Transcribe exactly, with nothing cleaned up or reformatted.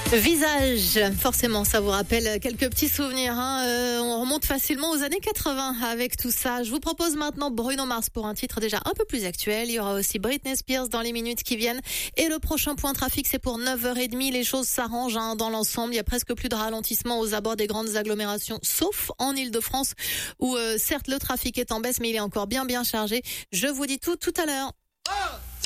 Visage, forcément, ça vous rappelle quelques petits souvenirs. Hein. Euh, on remonte facilement aux années quatre-vingts avec tout ça. Je vous propose maintenant Bruno Mars pour un titre déjà un peu plus actuel. Il y aura aussi Britney Spears dans les minutes qui viennent. Et le prochain point trafic, c'est pour neuf heures trente. Les choses s'arrangent hein, dans l'ensemble. Il y a presque plus de ralentissement aux abords des grandes agglomérations, sauf en Ile-de-France, où euh, certes le trafic est en baisse, mais il est encore bien bien chargé. Je vous dis tout tout à l'heure.